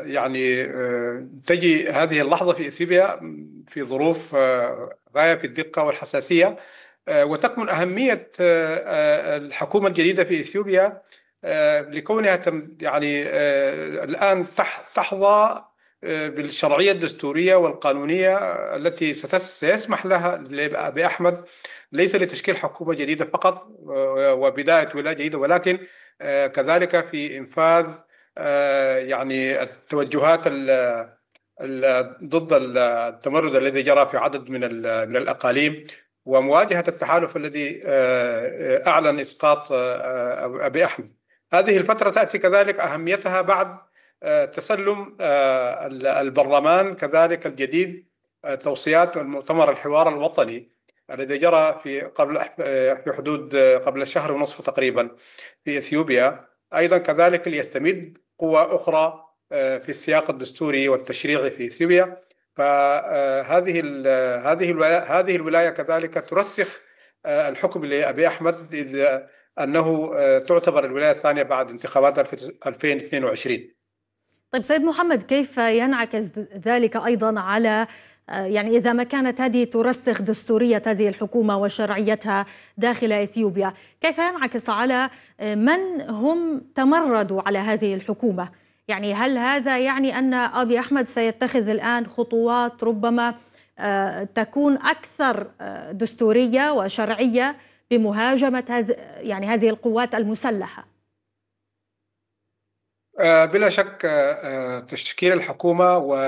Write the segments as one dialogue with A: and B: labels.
A: يعني تجي هذه اللحظة في إثيوبيا في ظروف غاية في الدقة والحساسية، وتكمن أهمية الحكومة الجديدة في إثيوبيا لكونها يعني الآن تحظى بالشرعية الدستورية والقانونية التي سيسمح لها لأبي أحمد ليس لتشكيل حكومة جديدة فقط وبداية ولاية جديدة، ولكن كذلك في إنفاذ يعني التوجهات ضد التمرد الذي جرى في عدد من الأقاليم، ومواجهة التحالف الذي أعلن إسقاط أبي أحمد. هذه الفترة تأتي كذلك أهميتها بعد تسلم البرلمان كذلك الجديد توصيات المؤتمر الحوار الوطني الذي جرى في حدود قبل شهر ونصف تقريبا في إثيوبيا، أيضا كذلك ليستمد قوى أخرى في السياق الدستوري والتشريعي في إثيوبيا. فهذه هذه الولاية كذلك ترسخ الحكم لأبي أحمد، إذ أنه تعتبر الولاية الثانية بعد انتخابات 2022.
B: طيب سيد محمد، كيف ينعكس ذلك أيضا على يعني إذا ما كانت هذه ترسخ دستورية هذه الحكومة وشرعيتها داخل إثيوبيا، كيف ينعكس على من هم تمردوا على هذه الحكومة؟ يعني هل هذا يعني أن أبي أحمد سيتخذ الآن خطوات ربما تكون أكثر دستورية وشرعية بمهاجمة هذه القوات المسلحة؟
A: بلا شك تشكيل الحكومة و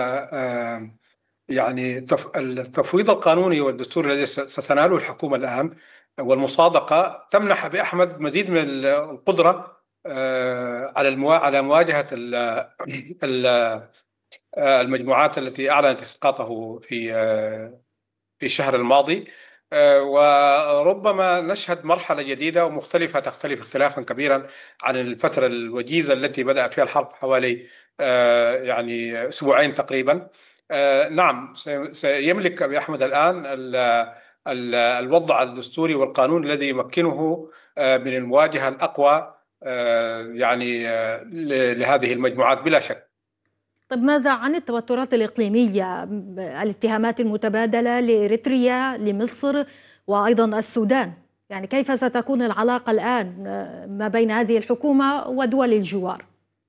A: يعني التفويض القانوني والدستوري الذي ستناله الحكومة الآن والمصادقة تمنح أبي أحمد مزيد من القدرة على مواجهة المجموعات التي أعلنت إسقاطه في الشهر الماضي، وربما نشهد مرحلة جديدة ومختلفة تختلف اختلافا كبيرا عن الفترة الوجيزة التي بدأت فيها الحرب حوالي يعني أسبوعين تقريبا. نعم، سيملك أبي أحمد الآن الوضع الدستوري والقانون الذي يمكنه من المواجهة الأقوى يعني لهذه المجموعات بلا شك.
B: طيب ماذا عن التوترات الإقليمية، الاتهامات المتبادلة لإريتريا لمصر وأيضا السودان؟ يعني كيف ستكون العلاقة الآن ما بين هذه الحكومة ودول الجوار؟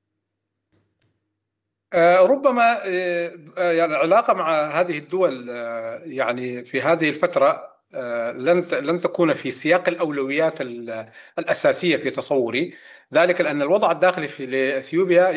A: ربما يعني العلاقة مع هذه الدول يعني في هذه الفترة لن تكون في سياق الأولويات الأساسية في تصوري، ذلك لأن الوضع الداخلي في لإثيوبيا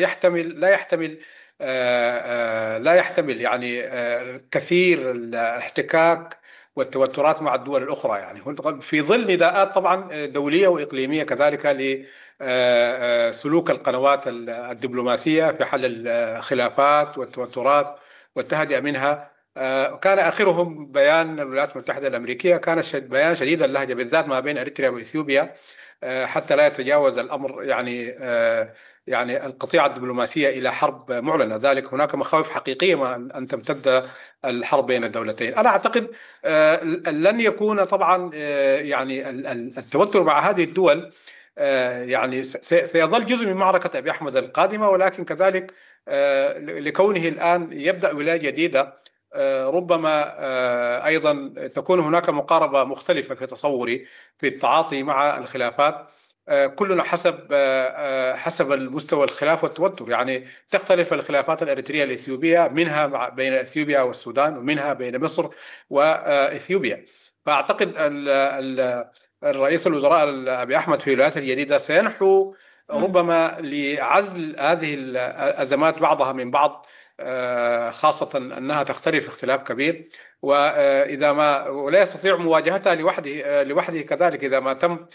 A: لا يحتمل يعني كثير الاحتكاك والتوترات مع الدول الأخرى، يعني في ظل نداءات طبعا دولية وإقليمية كذلك لسلوك القنوات الدبلوماسية في حل الخلافات والتوترات والتهدئة منها. كان آخرهم بيان الولايات المتحدة الأمريكية، كان بيان شديد اللهجة بالذات ما بين أريتريا وإثيوبيا، حتى لا يتجاوز الأمر يعني القطيعة الدبلوماسية إلى حرب معلنة. ذلك هناك مخاوف حقيقية أن تمتد الحرب بين الدولتين. أنا أعتقد لن يكون طبعا يعني التوتر مع هذه الدول يعني سيظل جزء من معركة أبي أحمد القادمة، ولكن كذلك لكونه الآن يبدأ ولاية جديدة ربما أيضا تكون هناك مقاربة مختلفة في تصوري في التعاطي مع الخلافات، كلنا حسب المستوى الخلاف والتوتر. يعني تختلف الخلافات الأريترية الإثيوبية منها بين إثيوبيا والسودان، ومنها بين مصر وإثيوبيا. فأعتقد الرئيس الوزراء أبي أحمد في الولايات الجديدة سينحو ربما لعزل هذه الأزمات بعضها من بعض، خاصة أنها تختلف اختلاف كبير، ولا يستطيع مواجهتها لوحده كذلك إذا ما تم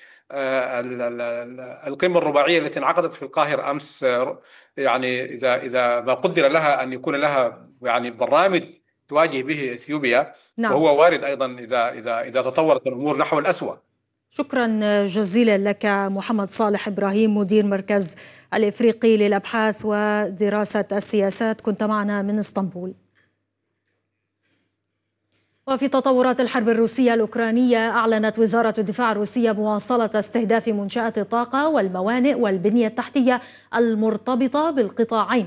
A: القمة الرباعية التي انعقدت في القاهرة أمس. يعني إذا ما قدر لها أن يكون لها يعني برنامج تواجه به إثيوبيا،
B: نعم.
A: وهو وارد أيضا إذا تطورت الأمور نحو الأسوأ.
B: شكرا جزيلا لك محمد صالح إبراهيم، مدير مركز الإفريقي للأبحاث ودراسة السياسات، كنت معنا من اسطنبول. وفي تطورات الحرب الروسية الأوكرانية، أعلنت وزارة الدفاع الروسية مواصلة استهداف منشآت الطاقة والموانئ والبنية التحتية المرتبطة بالقطاعين